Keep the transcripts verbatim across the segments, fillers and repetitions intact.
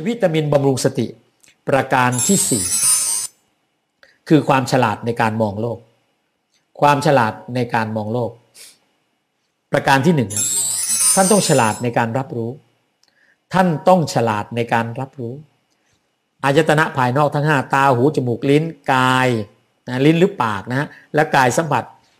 วิตามินบำรุงสติประการที่สี่คือความฉลาดในการมองโลกความฉลาดในการมองโลกประการที่หนึ่งท่านต้องฉลาดในการรับรู้ท่านต้องฉลาดในการรับรู้อายตนะภายนอกทั้งห้าตาหูจมูกลิ้นกายนะลิ้นหรือปากนะและกายสัมผัส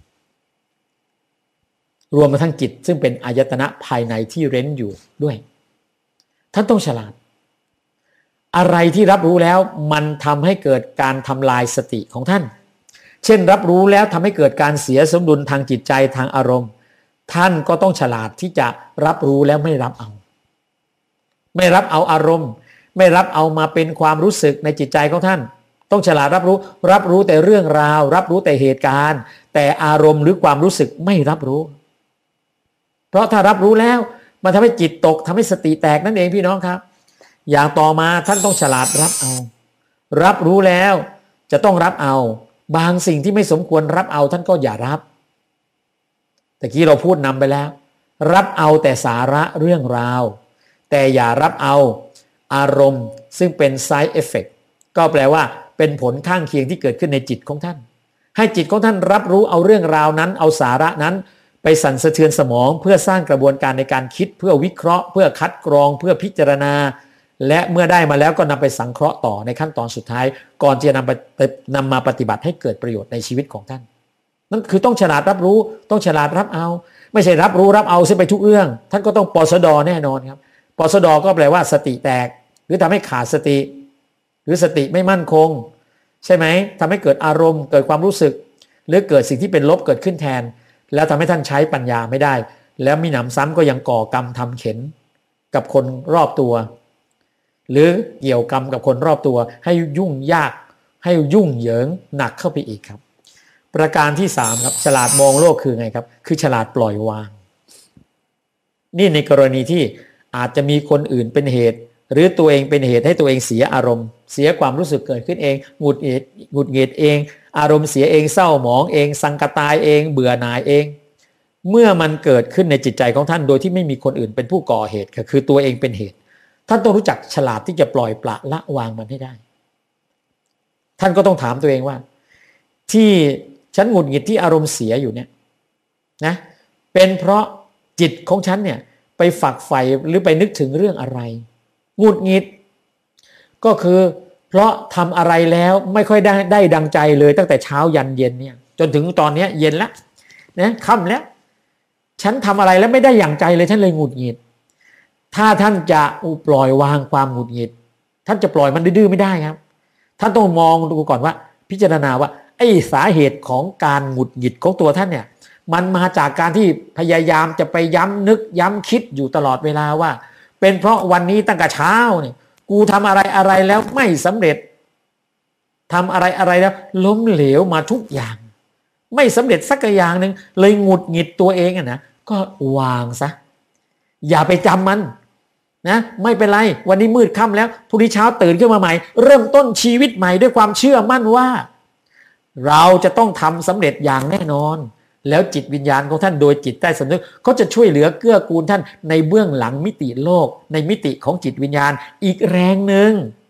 รวมมาทั้งจิตซึ่งเป็นอายตนะภายในที่เร้นอยู่ด้วยท่านต้องฉลาดอะไรที่รับรู้แล้วมันทำให้เกิดการทำลายสติของท่านเช่นรับรู้แล้วทำให้เกิดการเสียสมดุลทางจิตใจทางอารมณ์ท่านก็ต้องฉลาดที่จะรับรู้แล้วไม่รับเอาไม่รับเอาอารมณ์ไม่รับเอามาเป็นความรู้สึกในจิตใจของท่านต้องฉลาดรับรู้รับรู้แต่เรื่องราวรับรู้แต่เหตุการณ์แต่อารมณ์หรือความรู้สึกไม่รับรู้เพราะถ้ารับรู้แล้วมันทำให้จิตตกทำให้สติแตกนั่นเองพี่น้องครับอย่างต่อมาท่านต้องฉลาดรับเอารับรู้แล้วจะต้องรับเอาบางสิ่งที่ไม่สมควรรับเอาท่านก็อย่ารับแต่กี้เราพูดนำไปแล้วรับเอาแต่สาระเรื่องราวแต่อย่ารับเอาอารมณ์ซึ่งเป็น side effect ก็แปลว่าเป็นผลข้างเคียงที่เกิดขึ้นในจิตของท่านให้จิตของท่านรับรู้เอาเรื่องราวนั้นเอาสาระนั้นไปสั่นสะเทือนสมองเพื่อสร้างกระบวนการในการคิดเพื่อวิเคราะห์เพื่อคัดกรองเพื่อพิจารณาและเมื่อได้มาแล้วก็นำไปสังเคราะห์ต่อในขั้นตอนสุดท้ายก่อนจะนำไปนำมาปฏิบัติให้เกิดประโยชน์ในชีวิตของท่านนั่นคือต้องฉลาดรับรู้ต้องฉลาดรับเอาไม่ใช่รับรู้รับเอาเสียไปทุกเรื่องท่านก็ต้องปสดแน่นอนครับปสดก็แปลว่าสติแตกหรือทำให้ขาดสติหรือสติไม่มั่นคงใช่ไหมทำให้เกิดอารมณ์เกิดความรู้สึกหรือเกิดสิ่งที่เป็นลบเกิดขึ้นแทนแล้วทำให้ท่านใช้ปัญญาไม่ได้แล้วมีหนำซ้ำก็ยังก่อกรรมทำเข็ญกับคนรอบตัวหรือเกี่ยวกรรมกับคนรอบตัวให้ยุ่งยากให้ยุ่งเหยิงหนักเข้าไปอีกครับประการที่สามครับฉลาดมองโลกคือไงครับคือฉลาดปล่อยวางนี่ในกรณีที่อาจจะมีคนอื่นเป็นเหตุหรือตัวเองเป็นเหตุให้ตัวเองเสียอารมณ์เสียความรู้สึกเกิดขึ้นเองหงุดหงิดหงุดหงิดเองอารมณ์เสียเองเศร้าหมองเองสังกตายเองเบื่อหน่ายเองเมื่อมันเกิดขึ้นในจิตใจของท่านโดยที่ไม่มีคนอื่นเป็นผู้ก่อเหตุคือตัวเองเป็นเหตุท่านต้องรู้จักฉลาดที่จะปล่อยปละละวางมันให้ได้ท่านก็ต้องถามตัวเองว่าที่ฉันหงุดหงิดที่อารมณ์เสียอยู่เนี่ยนะเป็นเพราะจิตของฉันเนี่ยไปฝักใฝ่หรือไปนึกถึงเรื่องอะไรหงุดหงิดก็คือเพราะทำอะไรแล้วไม่ค่อยได้ได้ดังใจเลยตั้งแต่เช้ายันเย็นเนี่ยจนถึงตอนนี้เย็นแล้วนะค่ำแล้วฉันทำอะไรแล้วไม่ได้อย่างใจเลยฉันเลยหงุดหงิดถ้าท่านจะปล่อยวางความหงุดหงิดท่านจะปล่อยมันดื้อๆไม่ได้ครับท่านต้องมองดูก่อนว่าพิจารณาว่าไอ้สาเหตุของการหงุดหงิดของตัวท่านเนี่ยมันมาจากการที่พยายามจะไปย้ำนึกย้ำคิดอยู่ตลอดเวลาว่าเป็นเพราะวันนี้ตั้งแต่เช้าเนี่ยกูทำอะไรอะไรแล้วไม่สำเร็จทำอะไรอะไรแล้วล้มเหลวมาทุกอย่างไม่สำเร็จสักอย่างหนึ่งเลยหงุดหงิดตัวเองอ่ะนะก็วางซะอย่าไปจำมันนะไม่เป็นไรวันนี้มืดค่ำแล้วพรุ่งนี้เช้าตื่นขึ้นมาใหม่เริ่มต้นชีวิตใหม่ด้วยความเชื่อมั่นว่าเราจะต้องทำสำเร็จอย่างแน่นอนแล้วจิตวิญญาณของท่านโดยจิตใต้สำนึกเขาจะช่วยเหลือเกื้อกูลท่านในเบื้องหลังมิติโลกในมิติของจิตวิญญาณอีกแรงหนึ่ง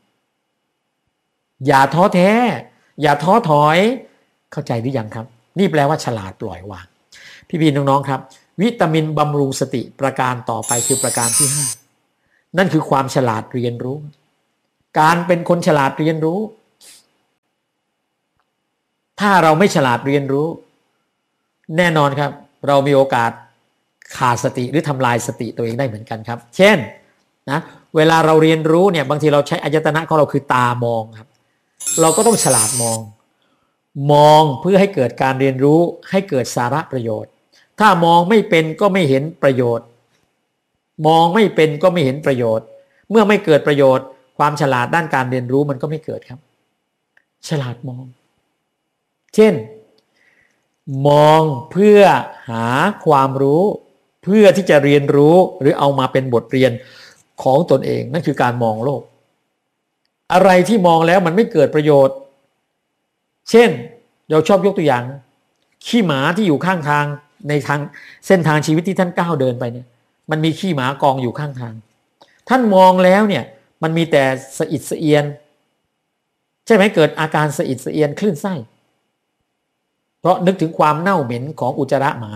อย่าท้อแท้อย่าท้อถอยเข้าใจหรือยังครับนี่แปลว่าฉลาดปล่อยวางพี่ๆน้องๆครับวิตามินบำรุงสติประการต่อไปคือประการที่ห้านั่นคือความฉลาดเรียนรู้การเป็นคนฉลาดเรียนรู้ถ้าเราไม่ฉลาดเรียนรู้แน่นอนครับเรามีโอกาสขาดสติหรือทำลายสติตัวเองได้เหมือนกันครับเช่นนะเวลาเราเรียนรู้เนี่ยบางทีเราใช้อายตนะของเราคือตามองครับเราก็ต้องฉลาดมองมองเพื่อให้เกิดการเรียนรู้ให้เกิดสาระประโยชน์ถ้ามองไม่เป็นก็ไม่เห็นประโยชน์มองไม่เป็นก็ไม่เห็นประโยชน์เมื่อไม่เกิดประโยชน์ความฉลาดด้านการเรียนรู้มันก็ไม่เกิดครับฉลาดมองเช่นมองเพื่อหาความรู้เพื่อที่จะเรียนรู้หรือเอามาเป็นบทเรียนของตนเองนั่นคือการมองโลกอะไรที่มองแล้วมันไม่เกิดประโยชน์เช่นเราชอบยกตัวอย่างขี้หมาที่อยู่ข้างทางในทางเส้นทางชีวิตที่ท่านก้าวเดินไปเนี่ยมันมีขี้หมากองอยู่ข้างทางท่านมองแล้วเนี่ยมันมีแต่สะอิดสะเอียนใช่ไหมเกิดอาการสะอิดสะเอียนคลื่นไส้เพราะนึกถึงความเน่าเหม็นของอุจจาระหมา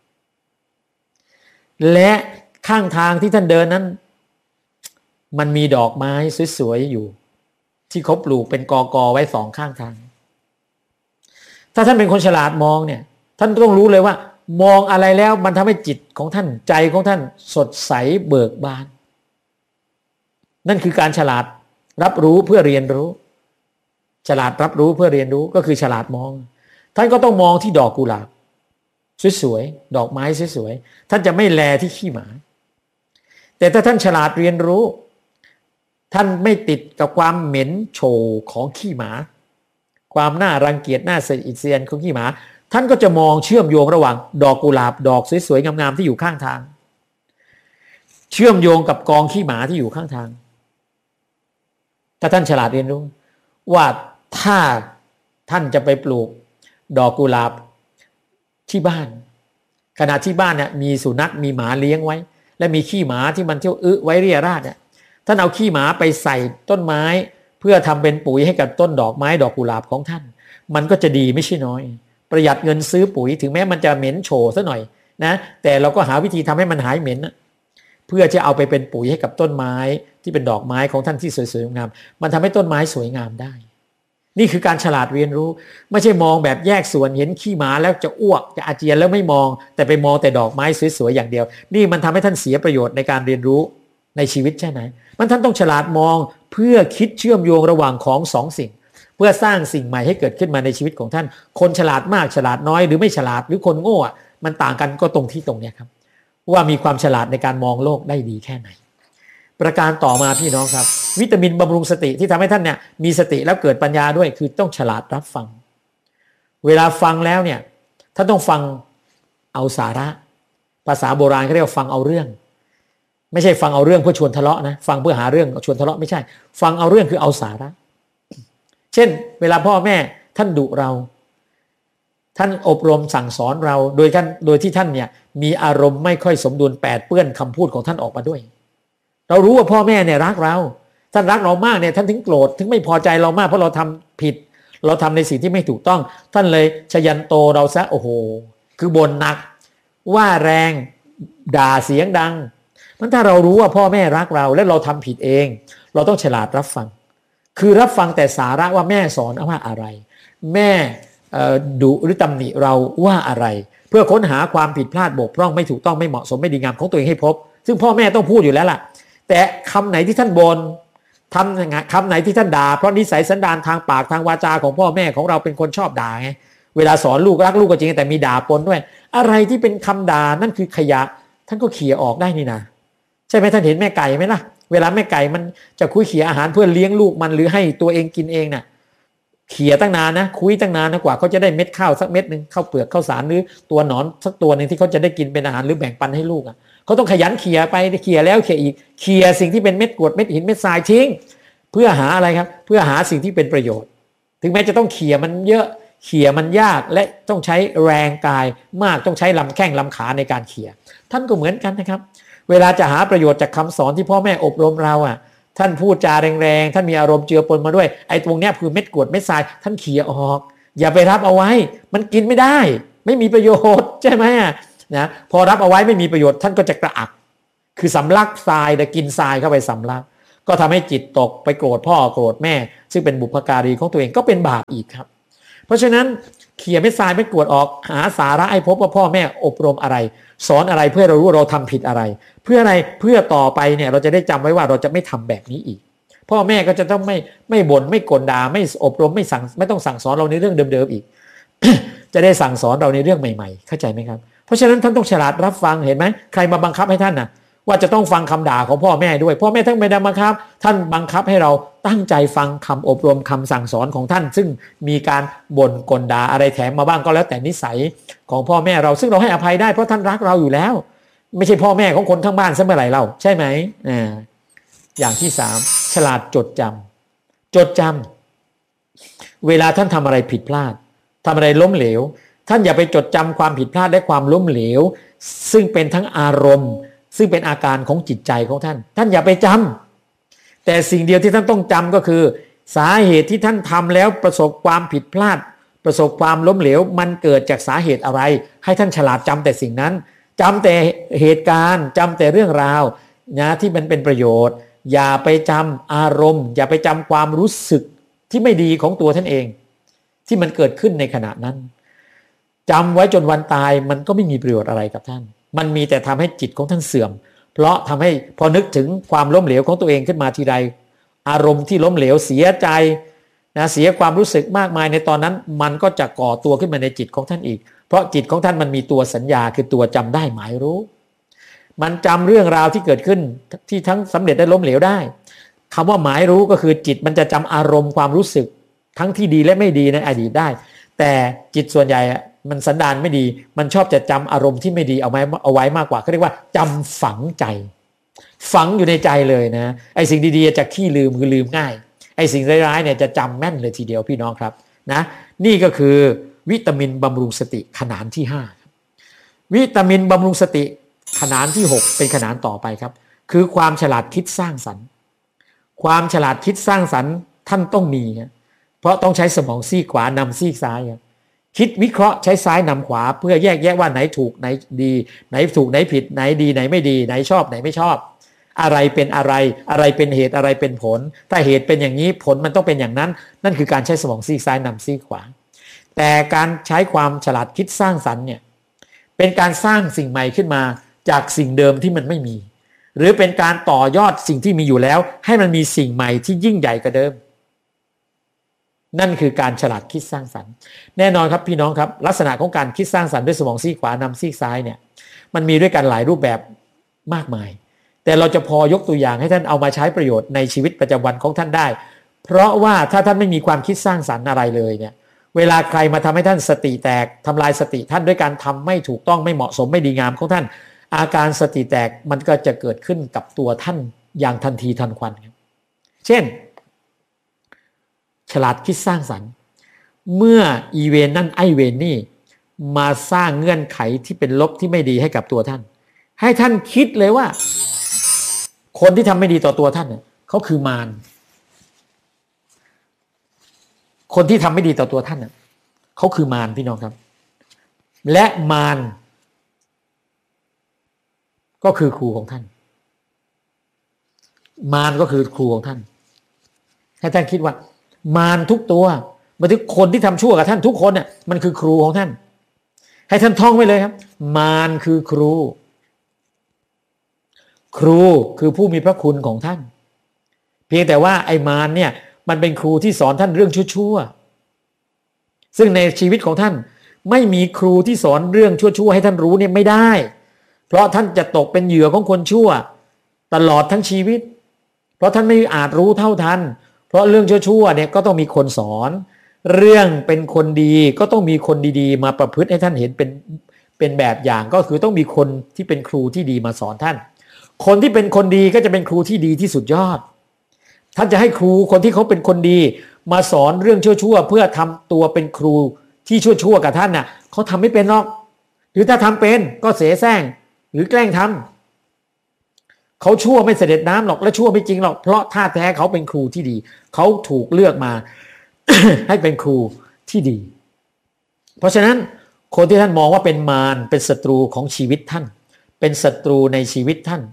และข้างทางที่ท่านเดินนั้นมันมีดอกไม้สวยๆอยู่ที่เขาปลูกเป็นกอกอไว้สองข้างทางถ้าท่านเป็นคนฉลาดมองเนี่ยท่านต้องรู้เลยว่ามองอะไรแล้วมันทำให้จิตของท่านใจของท่านสดใสเบิกบานนั่นคือการฉลาดรับรู้เพื่อเรียนรู้ฉลาดรับรู้เพื่อเรียนรู้ก็คือฉลาดมองท่านก็ต้องมองที่ดอกกุหลาบสวยๆดอกไม้สวยๆท่านจะไม่แลที่ขี้หมาแต่ถ้าท่านฉลาดเรียนรู้ท่านไม่ติดกับความเหม็นโชของขี้หมาความน่ารังเกียจน่าสะอิดสะเอียนของขี้หมาท่านก็จะมองเชื่อมโยงระหว่างดอกกุหลาบดอกสวยๆงามๆที่อยู่ข้างทางเชื่อมโยงกับกองขี้หมาที่อยู่ข้างทางถ้าท่านฉลาดเรียนรู้ว่าถ้าท่านจะไปปลูกดอกกุหลาบที่บ้านขณะที่บ้านเนี่ยมีสุนัขมีหมาเลี้ยงไว้และมีขี้หมาที่มันเที่ยวอึไว้เรี่ยราดเนี่ยท่านเอาขี้หมาไปใส่ต้นไม้เพื่อทำเป็นปุ๋ยให้กับต้นดอกไม้ดอกกุหลาบของท่านมันก็จะดีไม่ใช่น้อยประหยัดเงินซื้อปุ๋ยถึงแม้มันจะเหม็นโชซะหน่อยนะแต่เราก็หาวิธีทำให้มันหายเหม็นนะเพื่อจะเอาไปเป็นปุ๋ยให้กับต้นไม้ที่เป็นดอกไม้ของท่านที่สวยๆงามมันทำให้ต้นไม้สวยงามได้นี่คือการฉลาดเรียนรู้ไม่ใช่มองแบบแยกส่วนเห็นขี้หมาแล้วจะอ้วกจะอาเจียนแล้วไม่มองแต่ไปมองแต่ดอกไม้สวยๆอย่างเดียวนี่มันทำให้ท่านเสียประโยชน์ในการเรียนรู้ในชีวิตใช่ไหมมันท่านต้องฉลาดมองเพื่อคิดเชื่อมโยงระหว่างของสองสิ่งเพื่อสร้างสิ่งใหม่ให้เกิดขึ้นมาในชีวิตของท่านคนฉลาดมากฉลาดน้อยหรือไม่ฉลาดหรือคนโง่มันต่างกันก็ตรงที่ตรงนี้ครับว่ามีความฉลาดในการมองโลกได้ดีแค่ไหนประการต่อมาพี่น้องครับวิตามินบำรุงสติที่ทำให้ท่านเนี่ยมีสติแล้วเกิดปัญญาด้วยคือต้องฉลาดรับฟังเวลาฟังแล้วเนี่ยท่านต้องฟังเอาสาระภาษาโบราณเขาเรียกว่าฟังเอาเรื่องไม่ใช่ฟังเอาเรื่องเพื่อชวนทะเลาะนะฟังเพื่อหาเรื่องชวนทะเลาะไม่ใช่ฟังเอาเรื่องคือเอาสาระเช่นเวลาพ่อแม่ท่านดุเราท่านอบรมสั่งสอนเราโดยท่านโดยที่ท่านเนี่ยมีอารมณ์ไม่ค่อยสมดุลแปดเปื้อนคำพูดของท่านออกมาด้วยเรารู้ว่าพ่อแม่เนี่ยรักเราท่านรักเรามากเนี่ยท่านถึงโกรธถึงไม่พอใจเรามากเพราะเราทำผิดเราทำในสิ่งที่ไม่ถูกต้องท่านเลยชยันโตเราซะโอ้โหคือบ่นหนักว่าแรงด่าเสียงดังมันถ้าเรารู้ว่าพ่อแม่รักเราและเราทำผิดเองเราต้องฉลาดรับฟังคือรับฟังแต่สาระว่าแม่สอนว่าอะไรแม่ดุหรือตำหนิเราว่าอะไรเพื่อค้นหาความผิดพลาดบกพร่องไม่ถูกต้องไม่เหมาะสมไม่ดีงามของตัวเองให้พบซึ่งพ่อแม่ต้องพูดอยู่แล้วล่ะแต่คำไหนที่ท่านบน่นทำคำไหนที่ท่านด่าเพราะนิสัยสันดานทางปากทางวาจาของพ่อแม่ของเราเป็นคนชอบด่าไงเวลาสอนลูกรักลูกก็จริงแต่มีด่าปนด้วยอะไรที่เป็นคำด่านั่นคือขยะท่านก็เขี่ยออกได้นี่นะใช่ไหมท่านเห็นแม่ไก่ไหมล่ะเวลาแม่ไก่มันจะคุยเขี่ยอาหารเพื่อเลี้ยงลูกมันหรือให้ตัวเองกินเองน่ะเขี่ยตั้งนานนะคุยตั้งนานนะกว่าเขาจะได้เม็ดข้าวสักเม็ดนึงข้าวเปลือกข้าวสารหรือตัวหนอนสักตัวนึงที่เขาจะได้กินเป็นอาหารหรือแบ่งปันให้ลูกอ่ะเขาต้องขยันเขี่ยไปเขี่ยแล้วเขี่ยอีกเขี่ยสิ่งที่เป็นเม็ดกรวดเม็ดหินเม็ดทรายทิ้งเพื่อหาอะไรครับเพื่อหาสิ่งที่เป็นประโยชน์ถึงแม้จะต้องเขี่ยมันเยอะเขี่ยมันยากและต้องใช้แรงกายมากต้องใช้ลำแข้งลำขาในการเขี่ยท่านก็เหมือนกันนะครับเวลาจะหาประโยชน์จากคำสอนที่พ่อแม่อบรมเราอ่ะท่านพูดจาแรงๆท่านมีอารมณ์เจือปนมาด้วยไอ้ตรงเนี้ยคือเม็ดกรวดเม็ดทรายท่านเขี่ยออกอย่าไปรับเอาไว้มันกินไม่ได้ไม่มีประโยชน์ใช่ไหมนะพอรับเอาไว้ไม่มีประโยชน์ท่านก็จะกระอักคือสำลักทรายแต่กินทรายเข้าไปสำลักก็ทำให้จิตตกไปโกรธพ่อโกรธแม่ซึ่งเป็นบุพการีของตัวเองก็เป็นบาปอีกครับเพราะฉะนั้นเขี่ยเม็ดทรายเม็ดกรวดออกหาสาระให้พบว่าพ่อแม่อบรมอะไรสอนอะไรเพื่อเรารู้เราทำผิดอะไรเพื่ออะไรเพื่อต่อไปเนี่ยเราจะได้จำไว้ว่าเราจะไม่ทำแบบนี้อีกพ่อแม่ก็จะต้องไม่ไม่บ่นไม่กลด่าไม่อบรมไม่สั่งไม่ต้องสั่งสอนเราในเรื่องเดิมๆอีก จะได้สั่งสอนเราในเรื่องใหม่ๆเข้าใจไหมครับเพราะฉะนั้นท่านต้องฉลาดรับฟังเห็นไหมใครมาบังคับให้ท่านนะว่าจะต้องฟังคำด่าของพ่อแม่ด้วยพ่อแม่ทั้งไม่ได้บังคับท่านบังคับให้เราตั้งใจฟังคำอบรมคำสั่งสอนของท่านซึ่งมีการบ่นกลด่าอะไรแถมมาบ้างก็แล้วแต่นิสัยของพ่อแม่เราซึ่งเราให้อภัยได้เพราะท่านรักเราอยู่แล้วไม่ใช่พ่อแม่ของคนข้างบ้านซะเมื่อไหร่เราใช่ไหมอ่าอย่างที่สามฉลาดจดจำจดจำเวลาท่านทำอะไรผิดพลาดทำอะไรล้มเหลวท่านอย่าไปจดจำความผิดพลาดและความล้มเหลวซึ่งเป็นทั้งอารมณ์ซึ่งเป็นอาการของจิตใจของท่านท่านอย่าไปจแต่สิ่งเดียวที่ท่านต้องจำก็คือสาเหตุที่ท่านทำแล้วประสบความผิดพลาดประสบความล้มเหลวมันเกิดจากสาเหตุอะไรให้ท่านฉลาดจำแต่สิ่งนั้นจำแต่เหตุการณ์จำแต่เรื่องราวนะที่มันเป็นประโยชน์อย่าไปจำอารมณ์อย่าไปจำความรู้สึกที่ไม่ดีของตัวท่านเองที่มันเกิดขึ้นในขณะนั้นจำไว้จนวันตายมันก็ไม่มีประโยชน์อะไรกับท่านมันมีแต่ทำให้จิตของท่านเสื่อมเพราะทำให้พอนึกถึงความล้มเหลวของตัวเองขึ้นมาทีใดอารมณ์ที่ล้มเหลวเสียใจนะเสียความรู้สึกมากมายในตอนนั้นมันก็จะก่อตัวขึ้นมาในจิตของท่านอีกเพราะจิตของท่านมันมีตัวสัญญาคือตัวจำได้หมายรู้มันจำเรื่องราวที่เกิดขึ้นที่ทั้งสำเร็จได้ล้มเหลวได้คำว่าหมายรู้ก็คือจิตมันจะจำอารมณ์ความรู้สึกทั้งที่ดีและไม่ดีในอดีตได้แต่จิตส่วนใหญ่มันสันดานไม่ดีมันชอบจะจำอารมณ์ที่ไม่ดีเอาไว้เอาไว้มากกว่าเขาเรียกว่าจำฝังใจฝังอยู่ในใจเลยนะไอ้สิ่งดีๆจะขี้ลืมคือลืมง่ายไอ้สิ่งร้ายๆเนี่ยจะจำแม่นเลยทีเดียวพี่น้องครับนะนี่ก็คือวิตามินบำรุงสติขนานที่ห้าวิตามินบำรุงสติขนานที่หกเป็นขนานต่อไปครับคือความฉลาดคิดสร้างสรรค์ความฉลาดคิดสร้างสรรค์ท่านต้องมีเพราะต้องใช้สมองซีกขวานำซีกซ้ายคิดวิเคราะห์ใช้ซ้ายนำขวาเพื่อแยกแยะว่าไหนถูกไหนดีไหนถูกไหนผิดไหนดีไหนไม่ดีไหนชอบไหนไม่ชอบอะไรเป็นอะไรอะไรเป็นเหตุอะไรเป็นผลถ้าเหตุเป็นอย่างนี้ผลมันต้องเป็นอย่างนั้นนั่นคือการใช้สมองซีกซ้ายนำซีกขวาแต่การใช้ความฉลาดคิดสร้างสรรค์เนี่ยเป็นการสร้างสิ่งใหม่ขึ้นมาจากสิ่งเดิมที่มันไม่มีหรือเป็นการต่อยอดสิ่งที่มีอยู่แล้วให้มันมีสิ่งใหม่ที่ยิ่งใหญ่กว่าเดิมนั่นคือการฉลาดคิดสร้างสรรค์แน่นอนครับพี่น้องครับลักษณะของการคิดสร้างสรรค์ด้วยสมองซีกขวานำซีกซ้ายเนี่ยมันมีด้วยกันหลายรูปแบบมากมายแต่เราจะพอยกตัวอย่างให้ท่านเอามาใช้ประโยชน์ในชีวิตประจำวันของท่านได้เพราะว่าถ้าท่านไม่มีความคิดสร้างสรรค์อะไรเลยเนี่ยเวลาใครมาทำให้ท่านสติแตกทำลายสติท่านด้วยการทำไม่ถูกต้องไม่เหมาะสมไม่ดีงามของท่านอาการสติแตกมันก็จะเกิดขึ้นกับตัวท่านอย่างทันทีทันควันครับเช่นฉลาดคิดสร้างสรรค์เมื่ออีเวนนั่นไอเวนนี่มาสร้างเงื่อนไขที่เป็นลบที่ไม่ดีให้กับตัวท่านให้ท่านคิดเลยว่าคนที่ทำไม่ดีต่อตัวท่านเนี่ยเขาคือมารคนที่ทำไม่ดีต่อตัวท่านเนี่ยเขาคือมารพี่น้องครับและมารก็คือครูของท่านมารก็คือครูของท่านให้ท่านคิดว่ามารทุกตัวมาถึงคนที่ทำชั่วกับท่านทุกคนเนี่ยมันคือครูของท่านให้ท่านท่องไว้เลยครับมารคือครูครูคือผู้มีพระคุณของท่านเพียงแต่ว่าไอ้มารเนี่ยมันเป็นครูที่สอนท่านเรื่องชั่วๆซึ่งในชีวิตของท่านไม่มีครูที่สอนเรื่องชั่วๆให้ท่านรู้เนี่ยไม่ได้เพราะท่านจะตกเป็นเหยื่อของคนชั่วตลอดทั้งชีวิตเพราะท่านไม่อาจรู้เท่าทันเพราะเรื่องชั่วๆเนี่ยก็ต้องมีคนสอนเรื่องเป็นคนดีก็ต้องมีคนดีๆมาประพฤติให้ท่านเห็นเป็นเป็นแบบอย่างก็คือต้องมีคนที่เป็นครูที่ดีมาสอนท่านคนที่เป็นคนดีก็จะเป็นครูที่ดีที่สุดยอดท่านจะให้ครูคนที่เขาเป็นคนดีมาสอนเรื่องชั่วๆเพื่อทำตัวเป็นครูที่ชั่วๆกับท่านน่ะเขาทำไม่เป็นหรอกหรือถ้าทำเป็นก็เสแสร้งหรือแกล้งทำเขาชั่วไม่เสด็จน้ำหรอกและชั่วไม่จริงหรอกเพราะท่าแท้เขาเป็นครูที่ดีเขาถูกเลือกมา ให้เป็นครูที่ดีเพราะฉะนั้นคนที่ท่านมองว่าเป็นมารเป็นศัตรูของชีวิตท่านเป็นศัตรูในชีวิตท่าน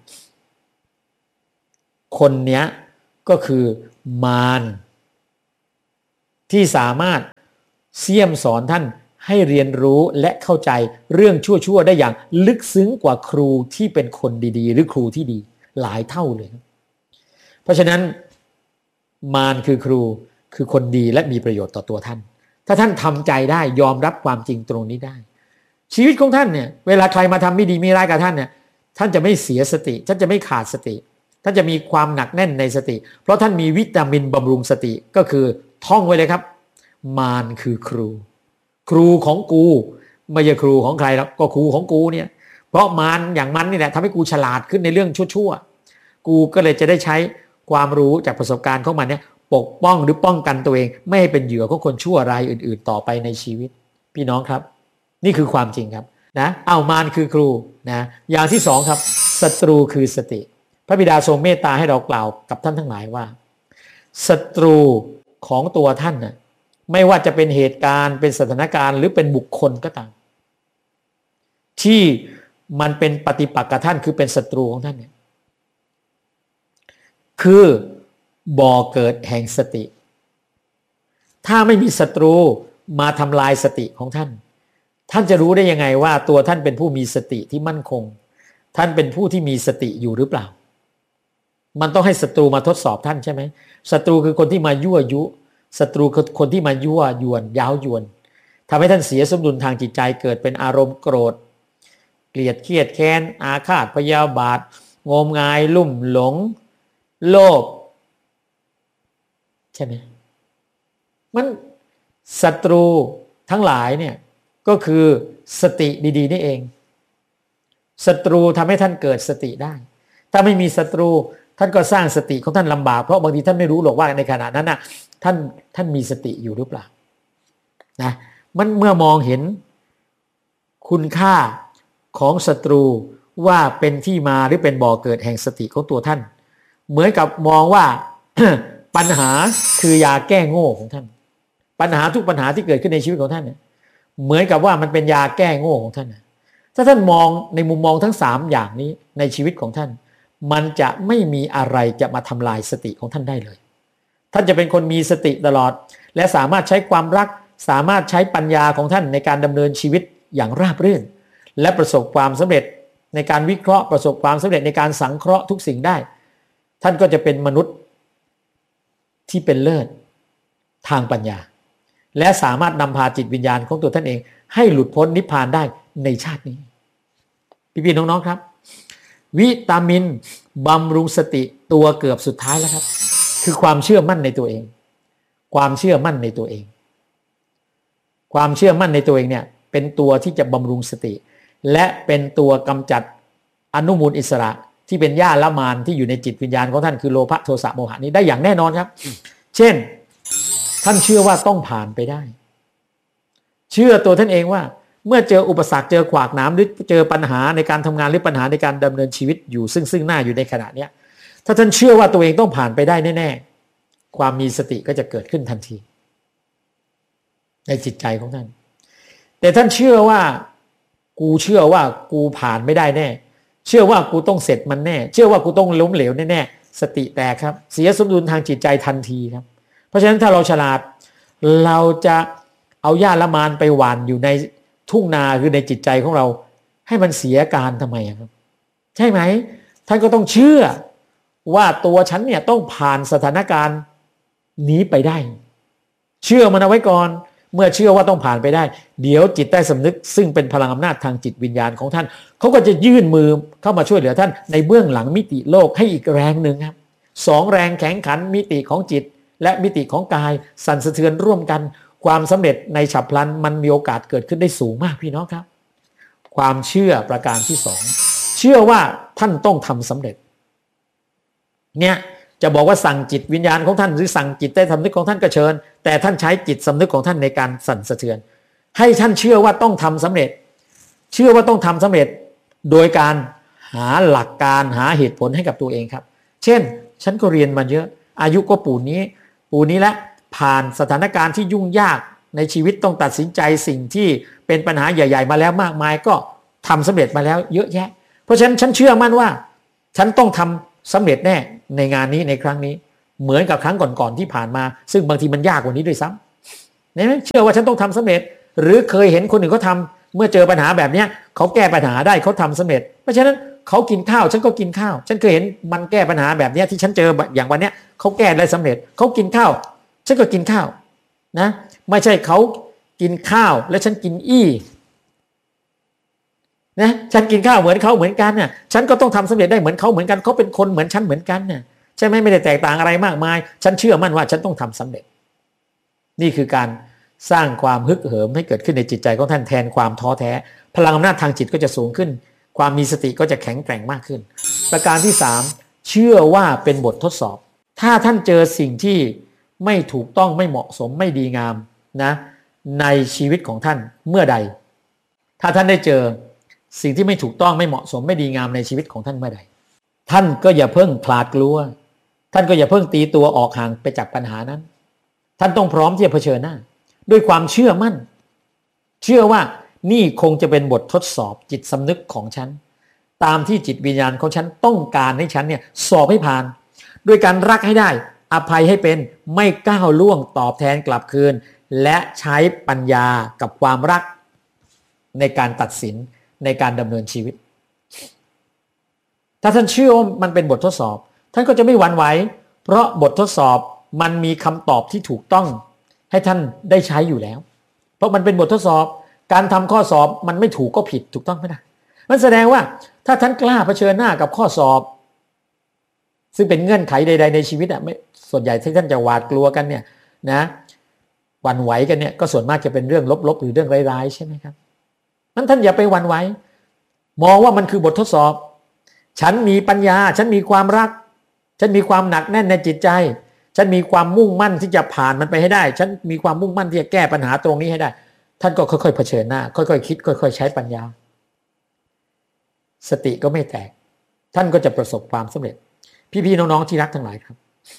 คนเนี้ยก็คือมารที่สามารถเสี่ยมสอนท่านให้เรียนรู้และเข้าใจเรื่องชั่วๆได้อย่างลึกซึ้งกว่าครูที่เป็นคนดีๆหรือครูที่ดีหลายเท่าเลยเพราะฉะนั้นมารคือครูคือคนดีและมีประโยชน์ต่อตัวท่านถ้าท่านทำใจได้ยอมรับความจริงตรงนี้ได้ชีวิตของท่านเนี่ยเวลาใครมาทำไม่ดีไม่ร้ายกับท่านเนี่ยท่านจะไม่เสียสติท่านจะไม่ขาดสติท่านจะมีความหนักแน่นในสติเพราะท่านมีวิตามินบำรุงสติก็คือท่องไว้เลยครับมารคือครูครูของกูไม่ใช่ครูของใครแล้วก็ครูของกูเนี่ยเพราะมารอย่างมันนี่แหละทำให้กูฉลาดขึ้นในเรื่องชั่วๆกูก็เลยจะได้ใช้ความรู้จากประสบการณ์ของมันเนี่ยปกป้องหรือป้องกันตัวเองไม่ให้เป็นเหยื่อของคนชั่วรายอื่นๆต่อไปในชีวิตพี่น้องครับนี่คือความจริงครับนะเอามารคือครูนะอย่างที่สองครับศัตรูคือสติพระบิดาทรงเมตตาให้เรากล่าวกับท่านทั้งหลายว่าศัตรูของตัวท่านน่ะไม่ว่าจะเป็นเหตุการณ์เป็นสถานการณ์หรือเป็นบุคคลก็ตามที่มันเป็นปฏิปักษ์กับท่านคือเป็นศัตรูของท่านเนี่ยคือบ่อเกิดแห่งสติถ้าไม่มีศัตรูมาทำลายสติของท่านท่านจะรู้ได้ยังไงว่าตัวท่านเป็นผู้มีสติที่มั่นคงท่านเป็นผู้ที่มีสติอยู่หรือเปล่ามันต้องให้ศัตรูมาทดสอบท่านใช่ไหมศัตรูคือคนที่มายั่วยุศัตรูคือคนที่มายั่วยวนย้าวยวนทำให้ท่านเสียสมดุลทางจิตใจเกิดเป็นอารมณ์โกรธเกลียดเครียดแค้นอาฆาตพยาบาทงมงายลุ่มหลงโลภใช่ไหมมันศัตรูทั้งหลายเนี่ยก็คือสติดีๆนี่เองศัตรูทำให้ท่านเกิดสติได้ถ้าไม่มีศัตรูท่านก็สร้างสติของท่านลำบากเพราะบางทีท่านไม่รู้หรอกว่าในขณะนั้นน่ะท่านท่านมีสติอยู่หรือเปล่านะมันเมื่อมองเห็นคุณค่าของศัตรูว่าเป็นที่มาหรือเป็นบ่อเกิดแห่งสติของตัวท่านเหมือนกับมองว่า ปัญหาคือยาแก้โง่ของท่านปัญหาทุกปัญหาที่เกิดขึ้นในชีวิตของท่านเนี่ยเหมือนกับว่ามันเป็นยาแก้โง่ของท่านถ้าท่านมองในมุมมองทั้งสามอย่างนี้ในชีวิตของท่านมันจะไม่มีอะไรจะมาทำลายสติของท่านได้เลยท่านจะเป็นคนมีสติตลอดและสามารถใช้ความรักสามารถใช้ปัญญาของท่านในการดำเนินชีวิตอย่างราบรื่นและประสบความสำเร็จในการวิเคราะห์ประสบความสำเร็จในการสังเคราะห์ทุกสิ่งได้ท่านก็จะเป็นมนุษย์ที่เป็นเลิศทางปัญญาและสามารถนำพาจิตวิญญาณของตัวท่านเองให้หลุดพ้นนิพพานได้ในชาตินี้พี่ๆน้องๆครับวิตามินบำรุงสติตัวเกือบสุดท้ายแล้วครับคือความเชื่อมั่นในตัวเองความเชื่อมั่นในตัวเองความเชื่อมั่นในตัวเองเนี่ยเป็นตัวที่จะบำรุงสติและเป็นตัวกำจัดอนุมูลอิสระที่เป็นหญ้าละมานที่อยู่ในจิตวิญญาณของท่านคือโลภะโทสะโมหะนี้ได้อย่างแน่นอนครับเช่นท่านเชื่อว่าต้องผ่านไปได้เชื่อตัวท่านเองว่าเมื่อเจออุปสรรคเจอขวากหนามหรือเจอปัญหาในการทำงานหรือปัญหาในการดำเนินชีวิตอยู่ซึ่งซึ่งหน้าอยู่ในขณะนี้ถ้าท่านเชื่อว่าตัวเองต้องผ่านไปได้แน่ๆความมีสติก็จะเกิดขึ้นทันทีในจิตใจของท่านแต่ท่านเชื่อว่ากูเชื่อว่ากูผ่านไม่ได้แน่เชื่อว่ากูต้องเสร็จมันแน่เชื่อว่ากูต้องล้มเหลวแน่ๆสติแตกครับเสียสมดุลทางจิตใจทันทีครับเพราะฉะนั้นถ้าเราฉลาดเราจะเอาหญ้าละมานไปหว่านอยู่ในทุ่งนาคือในจิตใจของเราให้มันเสียการทำไมครับใช่ไหมท่านก็ต้องเชื่อว่าตัวฉันเนี่ยต้องผ่านสถานการณ์นี้ไปได้เชื่อมันเอาไว้ก่อนเมื่อเชื่อว่าต้องผ่านไปได้เดี๋ยวจิตใต้สำนึกซึ่งเป็นพลังอำนาจทางจิตวิญญาณของท่านเขาก็จะยื่นมือเข้ามาช่วยเหลือท่านในเบื้องหลังมิติโลกให้อีกแรงหนึ่งครับสองแรงแข็งขันมิติของจิตและมิติของกายสั่นสะเทือนร่วมกันความสำเร็จในฉับพลันมันมีโอกาสเกิดขึ้นได้สูงมากพี่น้องครับความเชื่อประการที่สองเชื่อว่าท่านต้องทำสำเร็จเนี่ยจะบอกว่าสั่งจิตวิญญาณของท่านหรือสั่งจิตใต้สำนึกของท่านก็เชิญแต่ท่านใช้จิตสำนึกของท่านในการสั่นสะเทือนให้ท่านเชื่อว่าต้องทำสำเร็จเชื่อว่าต้องทำสำเร็จโดยการหาหลักการหาเหตุผลให้กับตัวเองครับเช่นฉันก็เรียนมาเยอะอายุก็ปูนนี้ปูนนี้แล้วผ่านสถานการณ์ที่ยุ่งยากในชีวิตต้องตัดสินใจสิ่งที่เป็นปัญหาใหญ่ๆมาแล้วมากมายก็ทำสำเร็จมาแล้วเยอะแยะเพราะฉะนั้นฉันเชื่อมั่นว่าฉันต้องทำสำเร็จแน่ในงานนี้ในครั้งนี้เหมือนกับครั้งก่อนๆที่ผ่านมาซึ่งบางทีมันยากกว่านี้ด้วยซ้ำเนี่ยเชื่อว่าฉันต้องทำสำเร็จหรือเคยเห็นคนอื่นเขาทำเมื่อเจอปัญหาแบบนี้เขาแก้ปัญหาได้เขาทำสำเร็จเพราะฉะนั้นเขากินข้าวฉันก็กินข้าวฉันเคยเห็นมันแก้ปัญหาแบบนี้ที่ฉันเจออย่างวันนี้เขาแก้ได้สำเร็จเขากินข้าวฉันก็กินข้าวนะไม่ใช่เขากินข้าวแล้วฉันกินอี้นะฉันกินข้าวเหมือนเขาเหมือนกันเนี่ยฉันก็ต้องทำสำเร็จได้เหมือนเขาเหมือนกันเขาเป็นคนเหมือนฉันเหมือนกันเนี่ยใช่ไหมไม่ได้แตกต่างอะไรมากมายฉันเชื่อมั่นว่าฉันต้องทำสำเร็จนี่คือการสร้างความฮึกเหิมให้เกิดขึ้นในจิตใจของท่านแทนความท้อแท้พลังอำนาจทางจิตก็จะสูงขึ้นความมีสติก็จะแข็งแกร่งมากขึ้นประการที่สามเชื่อว่าเป็นบททดสอบถ้าท่านเจอสิ่งที่ไม่ถูกต้องไม่เหมาะสมไม่ดีงามนะในชีวิตของท่านเมื่อใดถ้าท่านได้เจอสิ่งที่ไม่ถูกต้องไม่เหมาะสมไม่ดีงามในชีวิตของท่านเมื่อใดท่านก็อย่าเพิ่งคลาดกลัวท่านก็อย่าเพิ่งตีตัวออกห่างไปจากปัญหานั้นท่านต้องพร้อมที่จะเผชิญหน้าด้วยความเชื่อมั่นเชื่อว่านี่คงจะเป็นบททดสอบจิตสำนึกของฉันตามที่จิตวิญญาณของฉันต้องการให้ฉันเนี่ยสอบให้ผ่านด้วยการรักให้ได้อภัยให้เป็นไม่ก้าวล่วงตอบแทนกลับคืนและใช้ปัญญากับความรักในการตัดสินในการดำเนินชีวิตถ้าท่านเชื่อว่ามันเป็นบททดสอบท่านก็จะไม่หวั่นไหวเพราะบททดสอบมันมีคำตอบที่ถูกต้องให้ท่านได้ใช้อยู่แล้วเพราะมันเป็นบททดสอบการทำข้อสอบมันไม่ถูกก็ผิดถูกต้องไหมนะมันแสดงว่าถ้าท่านกล้าเผชิญหน้ากับข้อสอบซึ่งเป็นเงื่อนไขใดๆในชีวิตอ่ะไม่ส่วนใหญ่ที่ท่านจะหวาดกลัวกันเนี่ยนะหวั่นไหวกันเนี่ยก็ส่วนมากจะเป็นเรื่องลบๆหรือเรื่องร้ายๆใช่ไหมครับนั้นท่านอย่าไปหวั่นไหวมองว่ามันคือบททดสอบฉันมีปัญญาฉันมีความรักฉันมีความหนักแน่นในจิตใจฉันมีความมุ่งมั่นที่จะผ่านมันไปให้ได้ฉันมีความมุ่งมั่นที่จะแก้ปัญหาตรงนี้ให้ได้ท่านก็ค่อยๆเผชิญหน้าค่อยๆคิดค่อยๆใช้ปัญญาสติก็ไม่แตกท่านก็จะประสบความสำเร็จพี่ๆน้องๆที่รักทั้งหลายครับ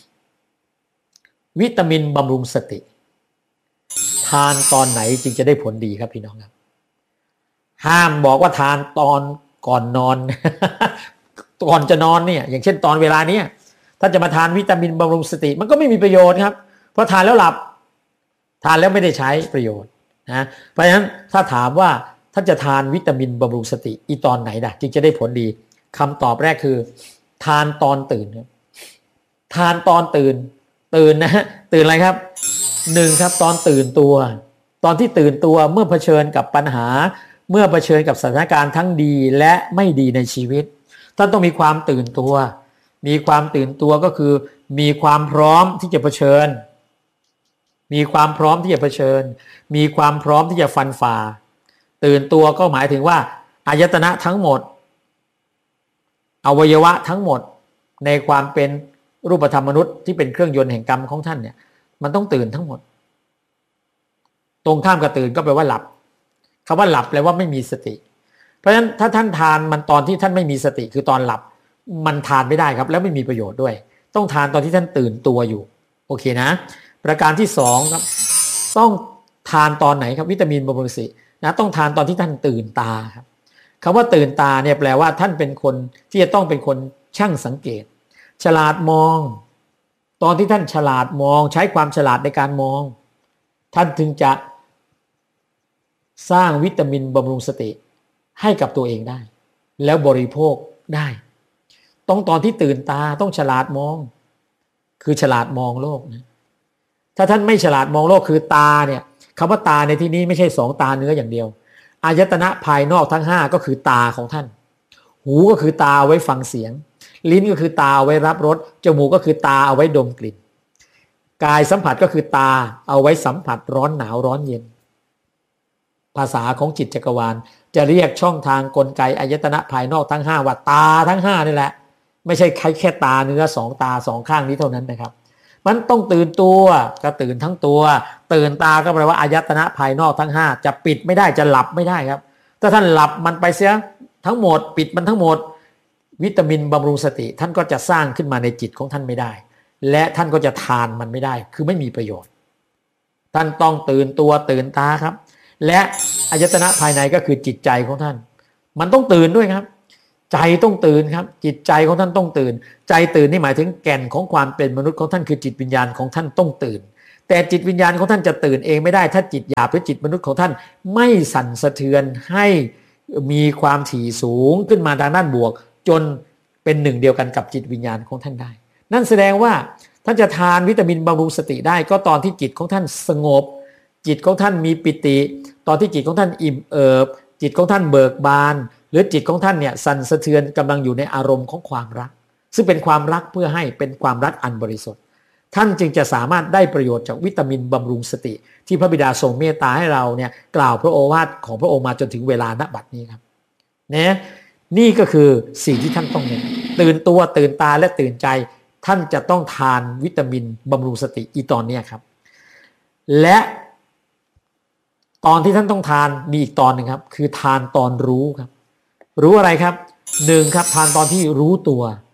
วิตามินบำรุงสติทานตอนไหนจึงจะได้ผลดีครับพี่น้องครับห้ามบอกว่าทานตอนก่อนนอน ก่อนจะนอนเนี่ยอย่างเช่นตอนเวลานี้ถ้าจะมาทานวิตามินบำรุงสติมันก็ไม่มีประโยชน์ครับเพราะทานแล้วหลับทานแล้วไม่ได้ใช้ประโยชน์นะเพราะฉะนั้นถ้าถามว่าท่านจะทานวิตามินบำรุงสติอีตอนไหนล่ะจึงจะได้ผลดีคำตอบแรกคือทานตอนตื่นครับทานตอนตื่นตื่นนะฮะตื่นอะไรครับหนึ่งครับตอนตื่นตัวตอนที่ตื่นตัวเมื่อเผชิญกับปัญหาเมื่อเผชิญกับสถานการณ์ทั้งดีและไม่ดีในชีวิตท่านต้องมีความตื่นตัวมีความตื่นตัวก็คือมีความพร้อมที่จะเผชิญมีความพร้อมที่จะเผชิญมีความพร้อมที่จะฟันฝ่าตื่นตัวก็หมายถึงว่าอายตนะทั้งหมดอวัยวะทั้งหมดในความเป็นรูปธรรมมนุษย์ที่เป็นเครื่องยนต์แห่งกรรมของท่านเนี่ยมันต้องตื่นทั้งหมดตรงข้ามกับตื่นก็แปลว่าหลับคำว่าหลับแปลว่าไม่มีสติเพราะฉะนั้นถ้าท่านทานมันตอนที่ท่านไม่มีสติคือตอนหลับมันทานไม่ได้ครับแล้วไม่มีประโยชน์ด้วยต้องทานตอนที่ท่านตื่นตัวอยู่โอเคนะประการที่สองครับต้องทานตอนไหนครับวิตามินบำรุงสตินะต้องทานตอนที่ท่านตื่นตาครับคำว่าตื่นตาเนี่ยแปลว่าท่านเป็นคนที่จะต้องเป็นคนช่างสังเกตฉลาดมองตอนที่ท่านฉลาดมองใช้ความฉลาดในการมองท่านถึงจะสร้างวิตามินบำรุงสติให้กับตัวเองได้แล้วบริโภคได้ต้องตอนที่ตื่นตาต้องฉลาดมองคือฉลาดมองโลกนะถ้าท่านไม่ฉลาดมองโลกคือตาเนี่ยคำว่าตาในที่นี้ไม่ใช่สองตาเนื้ออย่างเดียวอายตนะภายนอกทั้งห้าก็คือตาของท่านหูก็คือตาไว้ฟังเสียงลิ้นก็คือตาไว้รับรสจมูกก็คือตาเอาไว้ดมกลิ่นกายสัมผัสก็คือตาเอาไว้สัมผัสร้อนหนาวร้อนเย็นภาษาของจิตจักรวาลจะเรียกช่องทางกลไกอายตนะภายนอกทั้งห้าว่าตาทั้งห้านี่แหละไม่ใช่แค่แค่ตาเนื้อสองตาสองข้างนี้เท่านั้นนะครับมันต้องตื่นตัวก็ตื่นทั้งตัวตื่นตาก็แปลว่าอายตนะภายนอกทั้งห้าจะปิดไม่ได้จะหลับไม่ได้ครับถ้าท่านหลับมันไปเสียทั้งหมดปิดมันทั้งหมดวิตามินบำรุงสติท่านก็จะสร้างขึ้นมาในจิตของท่านไม่ได้และท่านก็จะทานมันไม่ได้คือไม่มีประโยชน์ท่านต้องตื่นตัวตื่นตาครับและอายตนะภายในก็คือจิตใจของท่านมันต้องตื่นด้วยครับใจต้องตื่นครับจิตใจของท่านต้องตื่นใจตื่นนี่หมายถึงแก่นของความเป็นมนุษย์ของท่านคือจิตวิญญาณของท่านต้องตื่นแต่จิตวิญญาณของท่านจะตื่นเองไม่ได้ถ้าจิตหยาบหรือจิตมนุษย์ของท่านไม่สั่นสะเทือนให้มีความถี่สูงขึ้นมาทางด้านบวกจนเป็นหนึ่งเดียวกันกับจิตวิญญาณของท่านได้นั่นแสดงว่าท่านจะทานวิตามินบำรุงสติได้ก็ตอนที่จิตของท่านสงบจิตของท่านมีปิติตอนที่จิตของท่านอิ่มเอิบจิตของท่านเบิกบานหรือจิตของท่านเนี่ยสั่นสะเทือนกำลังอยู่ในอารมณ์ของความรักซึ่งเป็นความรักเพื่อให้เป็นความรักอันบริสุทธิ์ท่านจึงจะสามารถได้ประโยชน์จากวิตามินบำรุงสติที่พระบิดาทรงเมตตาให้เราเนี่ยกล่าวพระโอวาทของพระองค์มาจนถึงเวลาณบัดนี้ครับนะนี่ก็คือสิ่งที่ท่านต้องเนี่ยตื่นตัวตื่นตาและตื่นใจท่านจะต้องทานวิตามินบำรุงสติอีตอนนี้ครับและตอนที่ท่านต้องทานมีอีกตอนหนึ่งครับคือทานตอนรู้ครับรู้อะไรครับหนึ่งครับทานตอนที่รู้ตัว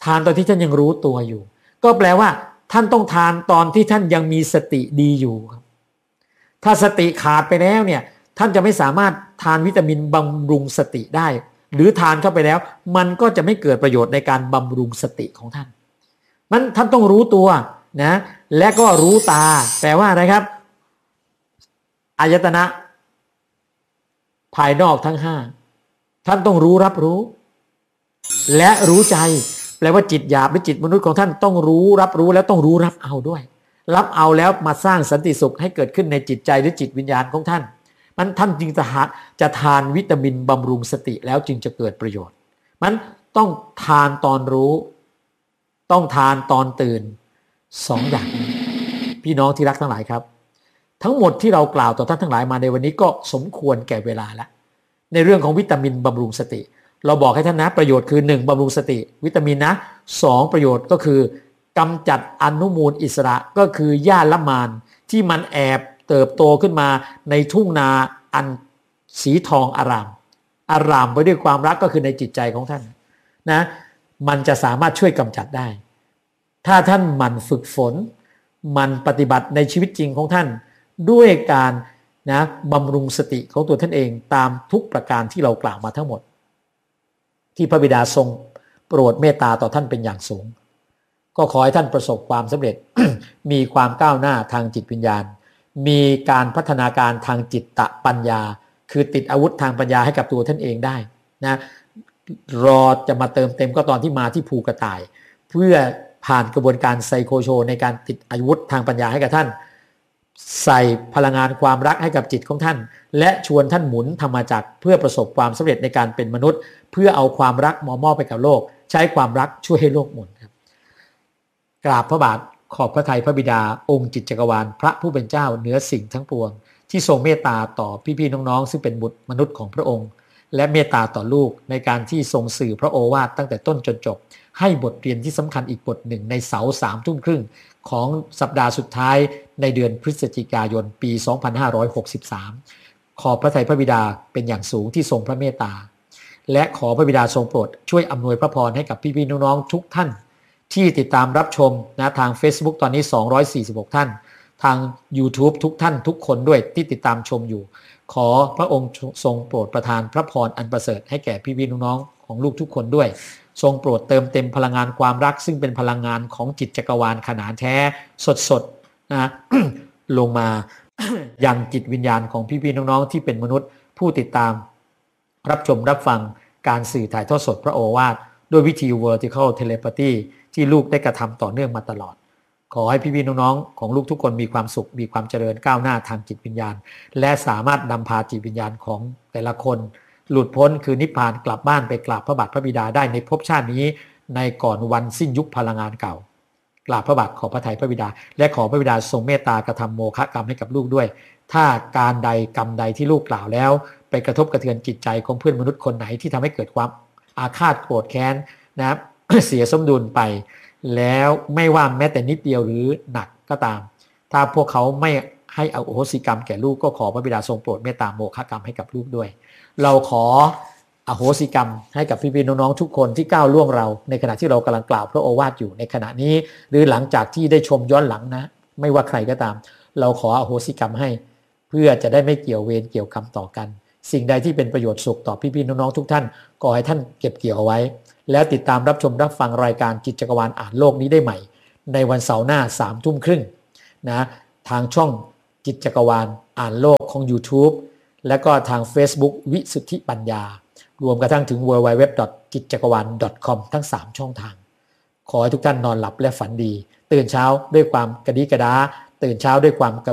ทานตอนที่ท่านยังรู้ตัวอยู่ก็แปลว่าท่านต้องทานตอนที่ท่านยังมีสติดีอยู่ครับถ้าสติขาดไปแล้วเนี่ยท่านจะไม่สามารถทานวิตามินบำรุงสติได้หรือทานเข้าไปแล้วมันก็จะไม่เกิดประโยชน์ในการบำรุงสติของท่านมันท่านต้องรู้ตัวนะและก็รู้ตาแปลว่าอะไรครับอายตนะภายนอกทั้งห้าท่านต้องรู้รับรู้และรู้ใจแปลว่าจิตหยาบหรือจิตมนุษย์ของท่านต้องรู้รับรู้แล้วต้องรู้รับเอาด้วยรับเอาแล้วมาสร้างสันติสุขให้เกิดขึ้นในจิตใจหรือจิตวิญญาณของท่านมันท่านจึงจะหาจะทานวิตามินบำรุงสติแล้วจึงจะเกิดประโยชน์มันต้องทานตอนรู้ต้องทานตอนตื่นสองอย่างพี่น้องที่รักทั้งหลายครับทั้งหมดที่เรากล่าวต่อท่านทั้งหลายมาในวันนี้ก็สมควรแก่เวลาแล้วในเรื่องของวิตามินบำรุงสติเราบอกให้ท่านนะประโยชน์คือหนึ่งบำรุงสติวิตามินนะสองประโยชน์ก็คือกำจัดอนุมูลอิสระก็คือหญ้าละมานที่มันแอบเติบโตขึ้นมาในทุ่งนาอันสีทองอารามอารามไปด้วยความรักก็คือในจิตใจของท่านนะมันจะสามารถช่วยกำจัดได้ถ้าท่านหมั่นฝึกฝนมันปฏิบัติในชีวิตจริงของท่านด้วยการนะบำรุงสติของตัวท่านเองตามทุกประการที่เรากล่าวมาทั้งหมดที่พระบิดาทรงโปรดเมตตาต่อท่านเป็นอย่างสูงก็ขอให้ท่านประสบความสำเร็จ มีความก้าวหน้าทางจิตวิญญาณมีการพัฒนาการทางจิตตปัญญาคือติดอาวุธทางปัญญาให้กับตัวท่านเองได้นะรอจะมาเติมเต็มก็ตอนที่มาที่ภูกระต่ายเพื่อผ่านกระบวนการไซโคโชในการติดอาวุธทางปัญญาให้กับท่านใส่พลังงานความรักให้กับจิตของท่านและชวนท่านหมุนธรรมจักรเพื่อประสบความสำเร็จในการเป็นมนุษย์เพื่อเอาความรักมามอบไปกับโลกใช้ความรักช่วยให้โลกหมุนครับกราบพระบาทขอบพระทัยพระบิดาองค์จิตจักรวาลพระผู้เป็นเจ้าเหนือสิ่งทั้งปวงที่ทรงเมตตาต่อพี่ๆน้องๆซึ่งเป็นบุตรมนุษย์ของพระองค์และเมตตาต่อลูกในการที่ทรงสื่อพระโอวาทตั้งแต่ต้นจนจบให้บทเรียนที่สำคัญอีกบทหนึ่งในเสาร์สามทุ่มครึ่งของสัปดาห์สุดท้ายในเดือนพฤศจิกายนปีสองพันห้าร้อยหกสิบสามขอพระทัยพระบิดาเป็นอย่างสูงที่ทรงพระเมตตาและขอพระบิดาทรงโปรดช่วยอำนวยพระพรให้กับพี่ๆน้องๆทุกท่านที่ติดตามรับชมนะทาง Facebook ตอนนี้สองร้อยสี่สิบหกท่านทาง YouTube ทุกท่านทุกคนด้วยที่ติดตามชมอยู่ขอพระองค์ทรงโปรดประทานพระพรอันประเสริฐให้แก่พี่ๆน้องๆของลูกทุกคนด้วยทรงโปรดเติมเต็มพลังงานความรักซึ่งเป็นพลังงานของจิตจักรวาลขนานแท้สดๆนะ ลงมา ยังจิตวิญญาณของพี่ๆน้องๆที่เป็นมนุษย์ผู้ติดตามรับชมรับฟังการสื่อถ่ายทอดสดพระโอวาทด้วยวิธี vertical telepathy ที่ลูกได้กระทำต่อเนื่องมาตลอดขอให้พี่ๆน้องๆของลูกทุกคนมีความสุขมีความเจริญก้าวหน้าทางจิตวิญญาณและสามารถนำพาจิตวิญญาณของแต่ละคนหลุดพ้นคือนิพพานกลับบ้านไปกราบพระบาทพระบิดาได้ในภพชาตินี้ในก่อนวันสิ้นยุคพลังงานเก่ากราบพระบาทขอพระทัยพระบิดาและขอพระบิดาทรงเมตตากระทำโมฆะกรรมให้กับลูกด้วยถ้าการใดกรรมใดที่ลูกกล่าวแล้วไปกระทบกระเทือนจิตใจของเพื่อนมนุษย์คนไหนที่ทำให้เกิดความอาฆาตโกรธแค้นนะครับ เสียสมดุลไปแล้วไม่ว่าแม้แต่นิดเดียวหรือหนักก็ตามถ้าพวกเขาไม่ให้อโหสิกรรมแก่ลูกก็ขอพระบิดาทรงโปรดเมตตาโมฆะกรรมให้กับลูกด้วยเราขออโหสิกรรมให้กับพี่ๆน้องๆทุกคนที่ก้าวล่วงเราในขณะที่เรากำลังกล่าวพระโอวาทอยู่ในขณะนี้หรือหลังจากที่ได้ชมย้อนหลังนะไม่ว่าใครก็ตามเราขออโหสิกรรมให้เพื่อจะได้ไม่เกี่ยวเวรเกี่ยวกรรมต่อกันสิ่งใดที่เป็นประโยชน์สุขต่อพี่ๆน้องๆทุกท่านขอให้ท่านเก็บเกี่ยวเอาไว้แล้วติดตามรับชมรับฟังรายการจิตจักรวาลอ่านโลกนี้ได้ใหม่ในวันเสาร์หน้าสามทุ่มครึ่งนะทางช่องจิตจักรวาลอ่านโลกของ YouTube และก็ทาง Facebook วิสุทธิปัญญารวมกระทั่งถึง ดับเบิลยู ดับเบิลยู ดับเบิลยู ดอท กิจจักรวาล ดอท คอม ทั้งสามช่องทางขอให้ทุกท่านนอนหลับและฝันดีตื่นเช้าด้วยความกระดีกระดาตื่นเช้าด้วยความ